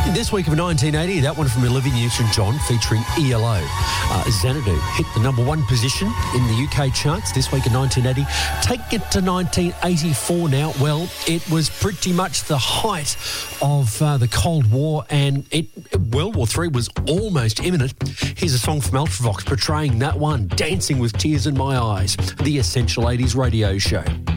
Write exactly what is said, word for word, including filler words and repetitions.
This week of nineteen eighty, that one from Olivia Newton-John featuring E L O. Uh, Xanadu hit the number one position in the U K charts this week in nineteen eighty. Take it to nineteen eighty-four now. Well, it was pretty much the height of uh, the Cold War, and it, World War Three was almost imminent. Here's a song from Ultravox portraying that one, Dancing with Tears in My Eyes, the Essential eighties radio show.